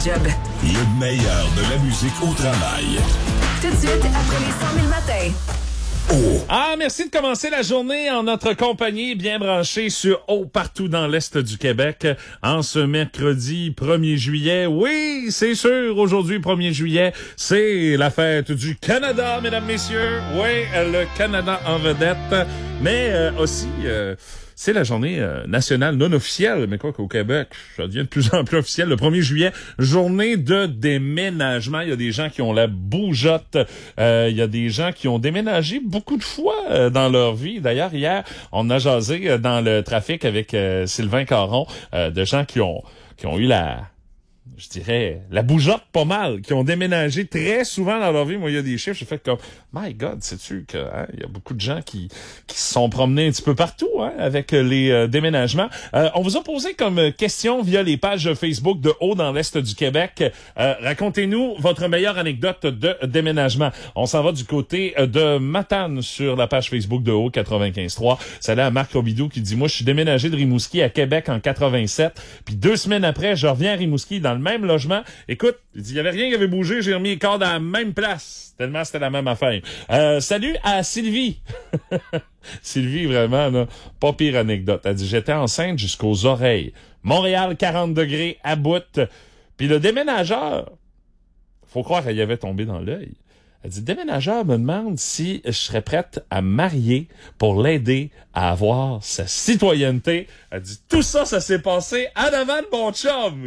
job. Le meilleur de la musique au travail. Tout de suite, après les 100 000 matins. Merci de commencer la journée en notre compagnie, bien branchée sur partout dans l'Est du Québec, en ce mercredi 1er juillet. Oui, c'est sûr, aujourd'hui 1er juillet, c'est la fête du Canada, mesdames, messieurs. Oui, le Canada en vedette, mais aussi... c'est la journée nationale non officielle, mais quoi qu'au Québec, ça devient de plus en plus officiel. Le 1er juillet, journée de déménagement. Il y a des gens qui ont la bougeotte. Il y a des gens qui ont déménagé beaucoup de fois dans leur vie. D'ailleurs, hier, on a jasé dans le trafic avec Sylvain Caron de gens qui ont eu je dirais, la bougeotte pas mal, qui ont déménagé très souvent dans leur vie. Moi, il y a des chiffres, j'ai fait comme, my God, sais-tu que, il y a beaucoup de gens qui se sont promenés un petit peu partout, avec les déménagements. On vous a posé comme question via les pages Facebook de Haut dans l'Est du Québec. Racontez-nous votre meilleure anecdote de déménagement. On s'en va du côté de Matane sur la page Facebook de Haut 95.3. Salut à Marc Robidoux qui dit, moi, je suis déménagé de Rimouski à Québec en 87, puis 2 semaines après, je reviens à Rimouski dans le même logement. Écoute, il y avait rien qui avait bougé, j'ai remis les corps dans la même place. Tellement c'était la même affaire. Salut à Sylvie. Sylvie, vraiment, là, pas pire anecdote. Elle dit, j'étais enceinte jusqu'aux oreilles. Montréal, 40 degrés, à bout. Puis le déménageur, faut croire qu'elle y avait tombé dans l'œil. Elle dit, le déménageur me demande si je serais prête à me marier pour l'aider à avoir sa citoyenneté. Elle dit, tout ça s'est passé en avant de mon chum.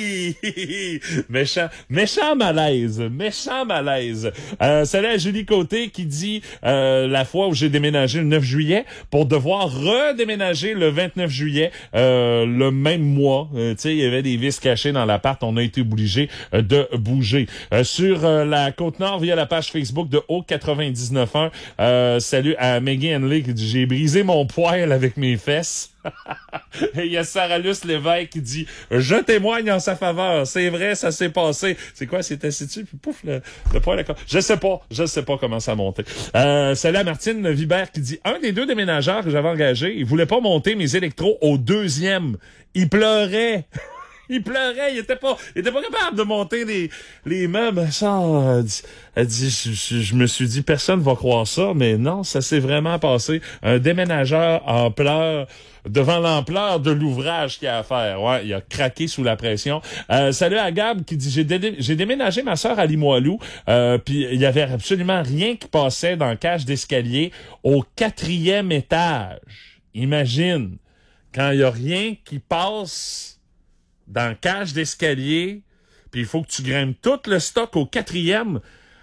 Méchant malaise. Salut à Julie Côté qui dit, la fois où j'ai déménagé le 9 juillet pour devoir redéménager le 29 juillet, le même mois. Tu sais, il y avait des vis cachées dans l'appart. On a été obligé de bouger. Sur la Côte-Nord, via la page Facebook de Haut 99.1. Salut à Maggie Henley qui dit, j'ai brisé mon poêle avec mes fesses. Et il y a Sarah Luce Lévesque qui dit, je témoigne en sa faveur. C'est vrai, ça s'est passé. C'est quoi, c'est assis dessus, puis pouf, le poêle. Je sais pas comment ça a monté. Salut à Martine Vibert qui dit, un des 2 déménageurs que j'avais engagés, il voulait pas monter mes électros au 2e. Il pleurait. Il pleurait, il était pas capable de monter les meubles. Ça, elle dit, je me suis dit, personne va croire ça, mais non, ça s'est vraiment passé. Un déménageur en pleurs devant l'ampleur de l'ouvrage qu'il y a à faire. Ouais, il a craqué sous la pression. Salut à Gab qui dit, j'ai déménagé ma sœur à Limoilou, puis il y avait absolument rien qui passait dans la cage d'escalier au 4e étage. Imagine, quand il y a rien qui passe dans la cage d'escalier, puis il faut que tu grimpes tout le stock au 4e,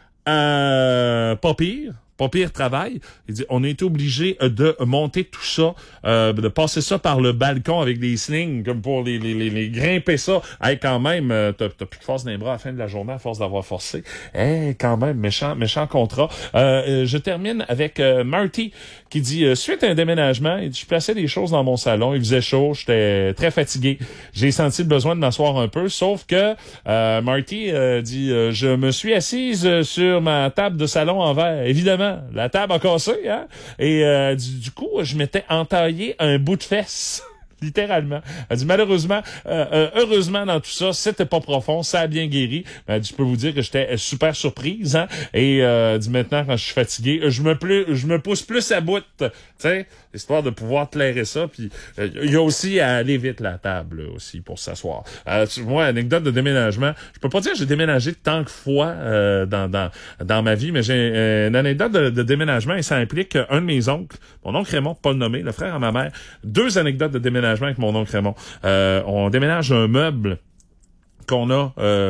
pas pire travail. Il dit, on a été obligé de monter tout ça, de passer ça par le balcon avec des slings, comme pour les grimper ça. Hey, quand même, t'as plus de force dans les bras à la fin de la journée à force d'avoir forcé. Quand même, méchant contrat. Je termine avec Marty qui dit, suite à un déménagement, il dit, je plaçais des choses dans mon salon, il faisait chaud, j'étais très fatigué. J'ai senti le besoin de m'asseoir un peu, sauf que Marty dit, je me suis assise sur ma table de salon en verre. Évidemment, la table a cassé, hein? Et du coup, je m'étais entaillé un bout de fesse. Littéralement. Elle dit, malheureusement, heureusement dans tout ça, c'était pas profond, ça a bien guéri. Elle dit, je peux vous dire que j'étais super surprise, hein. Et dit, maintenant, quand je suis fatigué, je me pousse plus à bout, tu sais, histoire de pouvoir clairer ça. Puis il y a aussi à aller vite la table là, aussi pour s'asseoir. Moi, anecdote de déménagement, je peux pas dire que j'ai déménagé tant que fois dans ma vie, mais j'ai une anecdote de déménagement et ça implique un de mes oncles, mon oncle Raymond, pas le nommer, le frère à ma mère. 2 anecdotes de déménagement avec mon oncle Raymond. On déménage un meuble qu'on a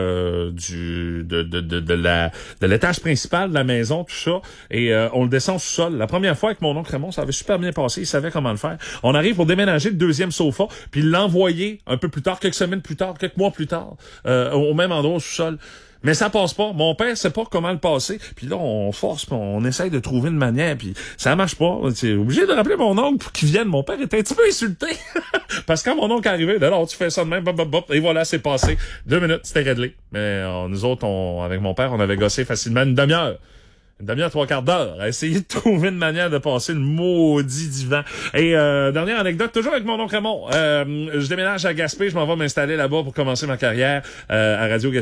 de l'étage principal de la maison, tout ça, et on le descend au sous-sol. La première fois avec mon oncle Raymond, ça avait super bien passé, il savait comment le faire. On arrive pour déménager le 2e sofa, puis l'envoyer un peu plus tard, quelques semaines plus tard, quelques mois plus tard, au même endroit au sous-sol. Mais ça passe pas. Mon père sait pas comment le passer. Puis là, on force, puis on essaye de trouver une manière, puis ça marche pas. C'est obligé de rappeler mon oncle pour qu'il vienne. Mon père était un petit peu insulté. Parce que quand mon oncle est arrivé, alors tu fais ça de même, bop, bop, bop, et voilà, c'est passé. 2 minutes, c'était réglé. Mais nous autres, avec mon père, on avait gossé facilement une demi-heure. Une demi-heure, 3/4 d'heure, à essayer de trouver une manière de passer le maudit divan. Et dernière anecdote, toujours avec mon oncle Raymond. Je déménage à Gaspé, je m'en vais m'installer là-bas pour commencer ma carrière à Radio Gaspé.